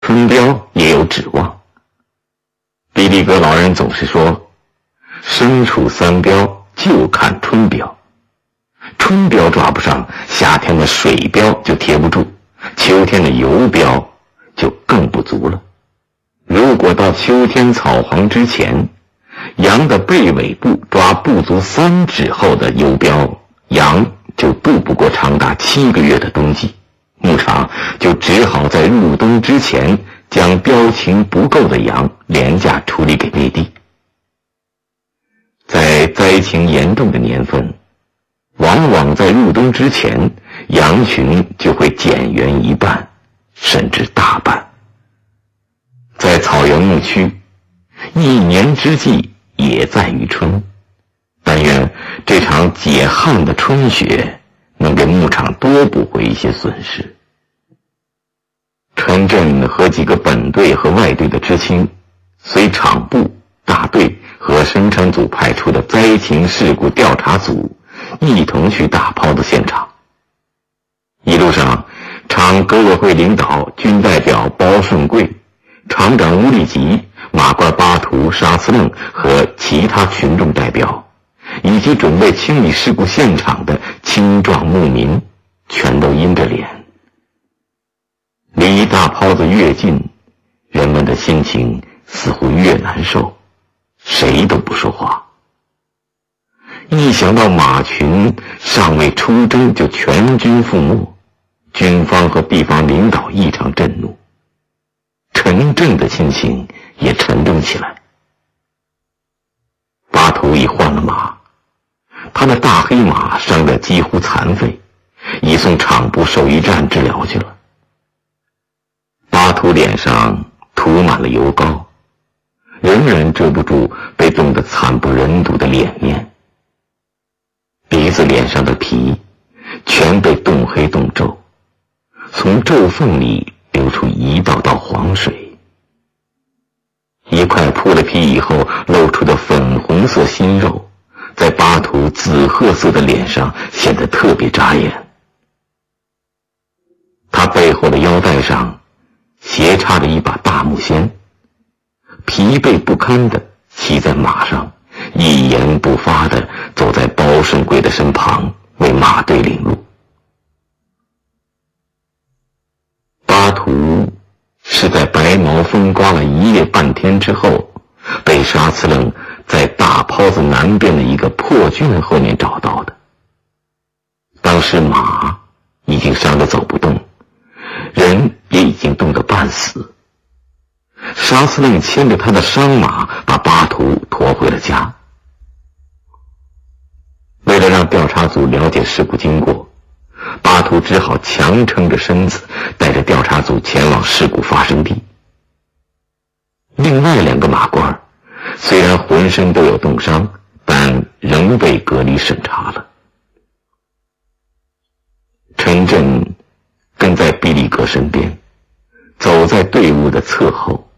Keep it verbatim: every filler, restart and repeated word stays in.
春膘也有指望。比利格老人总是说，身处三标就看春膘，春膘抓不上，夏天的水膘就贴不住，秋天的油膘就更不足了。如果到秋天草黄之前，羊的背尾部抓不足三指厚的油膘，羊就渡不过长达七个月的冬季，牧场就只好在入冬之前将膘情不够的羊廉价处理给内地。在灾情严重的年份，往往在入冬之前，羊群就会减员一半，甚至大半。在草原牧区，一年之计也在于春，但愿这场解旱的春雪能给牧场多补回一些损失。陈震和几个本队和外队的知青，随厂部、大队和生产组派出的灾情事故调查组一同去大圃子现场。一路上，厂革委会领导军代表包顺贵、厂长乌立吉、马官巴图、沙司令和其他群众代表，以及准备清理事故现场的青壮牧民，全都阴着脸。离大圃子越近，人们的心情似乎越难受，谁都不说话。一想到马群尚未出征就全军覆没，军方和地方领导异常震怒，陈震的心情也沉重起来。巴图已换了马，他的大黑马伤得几乎残废，已送厂部兽医站治疗去了。巴图脸上涂满了油膏，仍然遮不住被冻得惨不忍睹的脸面。鼻子脸上的皮全被冻黑冻皱，从皱缝里流出一道道黄水。一块铺了皮以后露出的粉红色心肉，在巴图紫褐色的脸上显得特别扎眼。他背后的腰带上斜插着一把大木锨，疲惫不堪地骑在马上，一言不发地走在包顺贵的身旁，为马队领路。巴图是在白毛风刮了一夜半天之后，被沙司令在大圃子南边的一个破圈后面找到的。当时马已经伤得走不动，人也已经冻得半死。沙司令牵着他的伤马把巴图驮回了家。为了让调查组了解事故经过，巴图只好强撑着身子，带着调查组前往事故发生地。另外两个马官虽然浑身都有冻伤，但仍被隔离审查了。陈震跟在比利格身边，走在队伍的侧后。